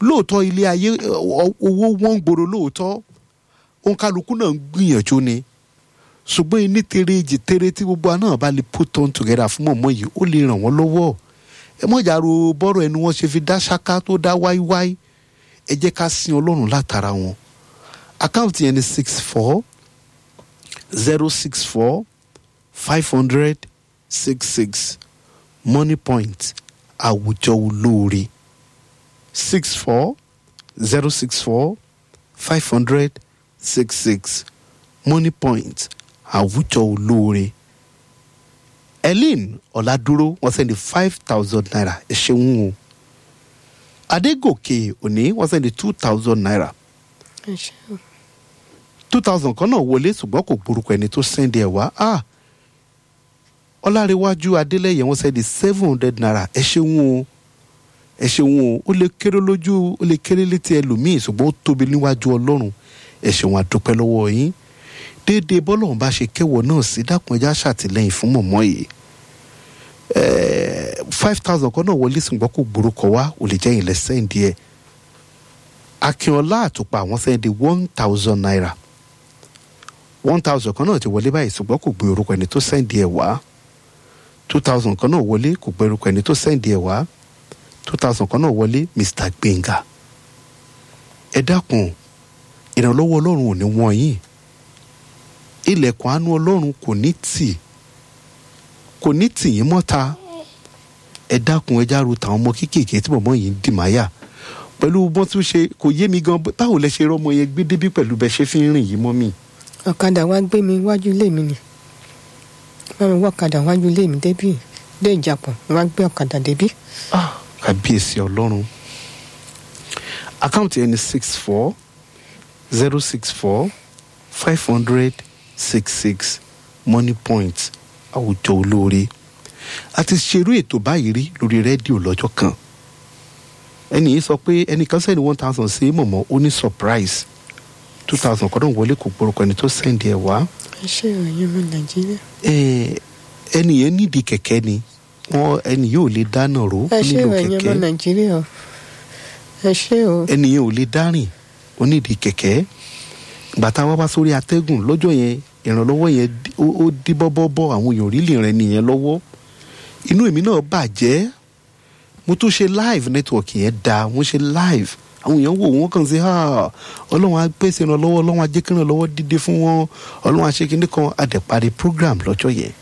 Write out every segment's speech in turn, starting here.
lóòótọ́ ilé ayé owó wọ́n ń gbòòrò lóòótọ́ òǹkàlùkù náà ń gbìyànjú ni ṣùgbọ́n ní tèrèjì tèrè tí gbogbo àná bá lè put on together fún mọ̀mọ́ yìí ó lè ràn wọ́n lọ́wọ́ ẹ mọ̀jà ro bọ́rọ̀ ẹnu wọn ṣe fi dá ṣáká tó dá wáíwáí ẹ jẹ́ ká sin ọlọ́run látara wọn àkáǹtì yẹn ni 64-064-500-66 Money Point àwùjọ olóore 64-064-500-66 Money Point àwùjọ olóore. Ellen Ọ̀làdúró wọ́n sẹ́ni 5,000 naira ẹ ṣeun o. Adégòkè òní wọ́n sẹ́ni 2,000 naira. 2,000 kan náà wọlé ṣùgbọ́n kò gborúkọ ẹni tó sẹ́ndì ẹ̀ wá. Ọlárẹ̀wájú Adélẹ́yẹ wọ́n sẹ́ni 700 naira ẹ ṣeun o. Ẹ ṣeun o. Ó lè kéré lójú ó lè kéré létí ẹlòmíì ṣùgbọ́n ó tóbi níwájú Ọlọ́run. Ẹ ṣeun àdúpẹ́ lọ́wọ́ yín. Déédéé bọ́lọ́run bá ṣe kẹ́wọ̀ náà sí dákun ẹja ṣàtìlẹ́yìn fún mọ̀mọ́ yìí. 5,000 kan náà wọlé ṣùgbọ́n kò gborúkọ wá ò lè jẹ́ ìlẹ̀ sẹ́ǹdì ẹ̀. Akínọlá Àtùpà wọ́n sẹ́ndì 1,000 naira. 1,000 kan náà ti wọlé báyìí ṣùgbọ́n kò gbé orúkọ ẹni tó sẹ́ndì ẹ̀ wá. 2,000 kan náà wọlé kò gbé orúkọ ẹni tó sẹ́ndì ẹ̀ wá. 2,000 kan náà wọlé Mr. Gbénga. Ẹ dákun ìrànlọ́wọ́ Ọlọ́run ò ní wọ́n yín. Ilẹ̀kùn àánú Ọlọ́run kò ní tì yín mọ́ta. Ẹ dákun ẹ járu tàwọn ọmọ kéékèèké tí bọ̀bọ̀ yìí ń dì máyà pẹ̀lú bọ́n tún ṣe kò yé mi gan báwo lẹ ṣe rọ́mọ yẹn gbé débí pẹ̀lú bẹ ṣe fi ń rìn yìí mọ́ mi. Ọ̀kadà wá gbé mi wájú ilé mi ni wọ́n mi wá ọ̀kadà wájú ilé mi débí dé Ìjàpọ̀ wọ́n gbé ọ̀kadà débí. Kábíyèsí Ọlọ́run. Àkáǹtì ẹni 64-064-500-66 Money Point àwùjọ olóore. A ti ṣerú ètò báyìí rí lórí rédíò lọ́jọ́ kan. Ẹni yìí sọ pé ẹnìkan sẹ́ni 1,000 sí mọ̀mọ́ ó ní surprise 2,000 kọ́dọ̀ wọlé kò gbórúkọ ẹni tó sẹ́ndì ẹ̀ wá. Ẹ ṣe ìròyìn ọmọ Nàìjíríà. Ẹni yẹn nídìí kẹ̀kẹ́ ni ẹni yóò lè dáná ro ó nílò kẹ̀kẹ́. Ẹ ṣe ìròyìn ọmọ Nàìjíríà. Ẹ ṣe o. Ẹni yẹn ò lè dárìn ó nídìí kẹ̀kẹ́. Gbàtà wá bá sórí atẹ́gùn lọ́jọ́ yẹn ìrànlọ́wọ́ yẹn ó dí bọ́bọ́bọ́ àwọn èèyàn orílẹ̀ rẹ̀ nìyẹn lọ́wọ́. Inú èmi náà bàjẹ́. Mo tún ṣe live network yẹn da wọ́n ṣe live àwọn èèyàn wò wọ́n kàn sí Ọlọ́run á pèsè ìrànlọ́wọ́ Ọlọ́run á jẹ́ kí ìrànlọ́wọ́ dìde fún wọn Ọlọ́run á ṣe kíní kan àdẹ̀parí program lọ́jọ́ yẹn.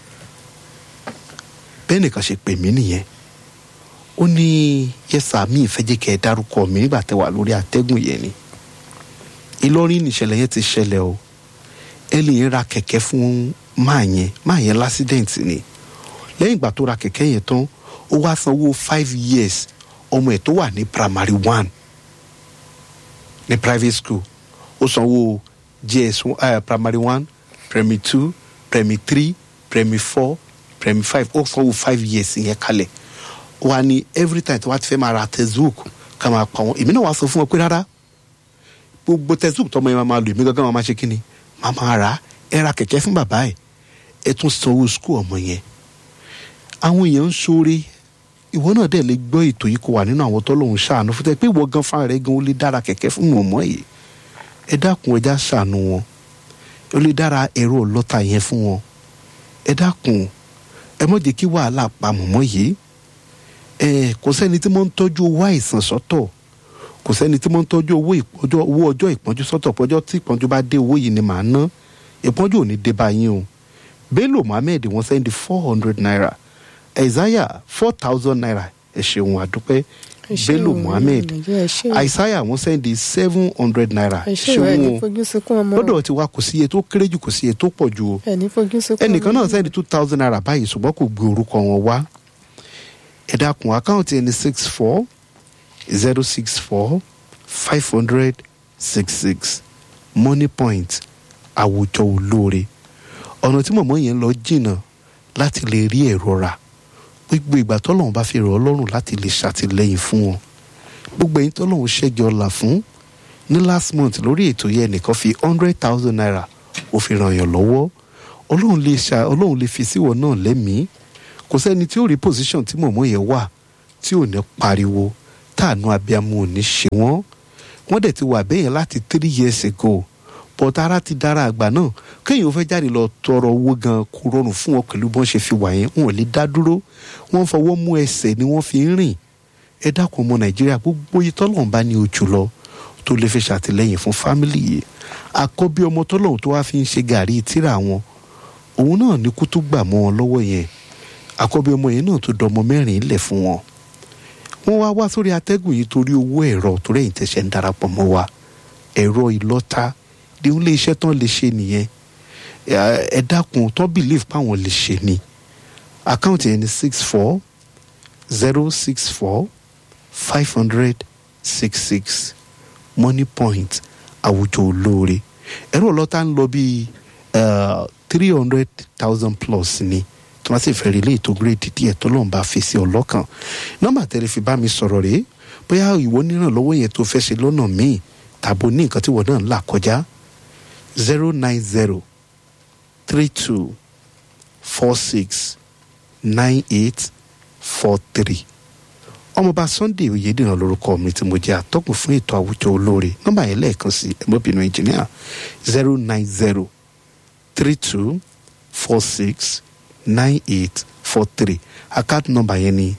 Bẹ́ẹ̀ nìkan ṣe pè mí nìyẹn. Ó ní yẹ́sà mi ìfẹ́ jẹ́ kẹ́ ẹ dárúkọ mi nígbà tẹ́ wà lórí atẹ́gùn yẹn ni. Ìlọrin nìṣẹ̀lẹ̀ yẹn ti ṣẹlẹ̀ o. Ẹni yẹn ra kẹ̀kẹ́ fún máa yẹn lásídẹ̀ǹtì ni. Lẹ́yìn ìgbà tó ra kẹ̀kẹ́ yẹn tán ó wá sanwó 5 years ọmọ ẹ̀ tó wà ní primary 1 ní private school ó sanwó JS primary 1 primary 2 primary 3 primary 4 primary 5 ó sanwó 5 years yẹn kalẹ̀ ó wá ní every time tó wá ti fẹ́ máa ra textbook ká máa pa wọn èmi náà wá sọ fún wọn pé rárá gbogbo textbook tọmọ yẹn máa lò èmi gangan máa ṣe kí ni máa rà ẹ ra kẹ̀kẹ́ fún bàbá ẹ̀ ẹ tún sanwó school ọmọ yẹn. Àwọn èèyàn ń ṣoore ìwọ náà dẹ̀ lè gbọ́ ètò yìí kó wà nínú àwọn tọ́lọ́run ṣàánú fún tẹ́ pé ìwọ gan fúnra rẹ̀ gan ó lè dára kẹ̀kẹ́ fún mọ̀mọ́ yìí ẹ dákun ẹja ṣàánú wọn ó lè dára ẹ̀rọ ọlọ́ta yẹn fún wọn ẹ dákun ẹ má jẹ́ kí wàhálà pa mọ̀mọ́ yìí kò sẹ́ni tí mo ń tọ́jú owó àìsàn sọ́tọ̀ kò sẹ́ni tí mo ń tọ́jú owó ọjọ́ ìpọ́njú sọ́tọ̀ pọ́jọ́ tí ìpọ́njú bá dé owó yìí ni màá ná ìpọ́njú ò ní dé bá yín o. Bello Mohammed wọ́n sẹ́ndí 400 naira Isaiah 4,000 naira ẹ ṣeun àdúpẹ́ Bello Mohammed Isaiah wọ́n sẹ́ndí 700 naira ẹ ṣeun o lọ́dọ̀ tí wa kò sí iye tó kéré jù kò sí iye tó pọ̀ jù o ẹnìkan náà sẹ́ndí 2,000 naira báyìí ṣùgbọ́n kò gbé orúkọ wọn wá ẹ dákun àkáǹtì ẹni 64-064-500-66 Money Point àwùjọ olóore ọ̀nà tí mọ̀mọ́ yẹn lọ jìnnà láti lè rí ẹ̀rọ rà gbogbo ìgbà tọ́lọ́run bá fi rọ̀ ọ́ lọ́rùn láti lè ṣàtìlẹ́yìn fún wọn gbogbo ẹ̀yin tọ́lọ́run ṣẹ́gi ọlà fún ní last month lórí ètò yẹn nìkan fi 100,000 naira ó fi ràn yàn lọ́wọ́ ọlọ́run lè fi síwọ̀ náà lẹ́mìí kò sẹ́ni tí ó rí position tí mọ̀mọ́ yẹn wà tí ò ní pariwo táànù abiyamọ ò ní ṣe wọ́n dẹ̀ ti wà bẹ́yẹn láti 3 years ago but ara ti dára àgbà náà kéèyàn fẹ́ jáde lọ tọrọ owó gan kó rọrùn fún wọn pẹ̀lú bọ́n ṣe fi wà yẹn wọn ò lè dá dúró wọ́n fọwọ́ mú ẹsẹ̀ ni wọ́n fi ń rìn ẹ dákun ọmọ nàìjíríà gbogbo yìí tọ́lọ́run bá ní ojú lọ tó lè fi ṣàtìlẹ́yìn fún fámìlì yìí àkọ́bí ọmọ tọ́lọ́run tó wá fi ń ṣe gàrí tíra wọn òun náà ní kú tó gbà mọ́ wọn lọ́wọ́ yẹn àkọ́bí ọmọ yẹn náà tó dọmọ 4 lẹ̀ fún wọn wọ́n wá sórí atẹ́gùn yìí torí owó ẹ̀rọ torí ẹ̀yin tẹ̀sẹ̀ ń darapọ̀ mọ́ wa ẹ̀rọ ìlọ́ta ní ilé iṣẹ́ tán lè ṣe nìyẹn ẹ dákun tán believe páwọn lè ṣe ni àkáǹtì yẹn ni 640645066 Money Point àwùjọ olóore ẹ̀rọ ìlọ́ta ń lọ bíi 300,000 plus ni tí wọ́n sì fẹ́ rí ilé ètò gírèdì díẹ̀ tó lọ́n bá fèsì ọlọ́kàn nọ́mbà tẹ́lẹ̀ fi bá mi sọ̀rọ̀ rèé bóyá ìwọ nírànlọ́wọ́ yẹn tó fẹ́ ṣe lọ́nà míì tàbó ní nǹkan tí wọ́n náà ń là kọjá 09032469843 ọmọọba Sunday Oyèdìran lórúkọ mi tí mo jẹ́ atọ́kùn fún ètò àwùjọ olóore nọ́mbà yẹn lẹ́ẹ̀kan sí ẹ̀mọ́bìnrin engineer 09032469843 account number yẹn ni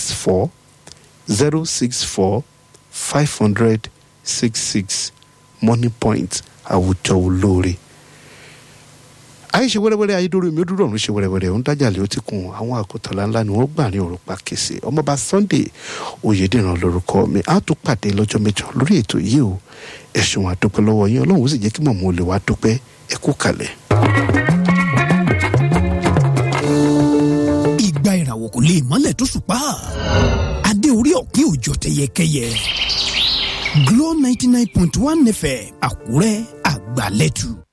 640645066 Money Point àwùjọ olóore. ayé ṣe wẹ́rẹ́wẹ́rẹ́ ayédèrú mi ó dúró ọ̀run ṣe wẹ́rẹ́wẹ́rẹ́ ń dájà lé ó ti kun àwọn àkótọ́lá ńlá ni wọ́n gbà ní ọ̀rọ̀ pa kèsè ọmọọba Sunday Oyèdìran lórúkọ mi á tún pàdé lọ́jọ́ mẹ́jọ lórí ètò yìí o ẹ̀sùn àdúpẹ́ lọ́wọ́ yín ọlọ́run ó sì jẹ́ kí mọ̀mọ́ olè wá dúpẹ́ ẹ kú kalẹ̀. ìgbà ìràwọ̀ kò lè mọ́lẹ̀ tó ṣùpá adé orí ọ̀kín òjò tẹyẹkẹyẹ Glo 99.1 FM Àkúrẹ́ àgbàlẹ́tù.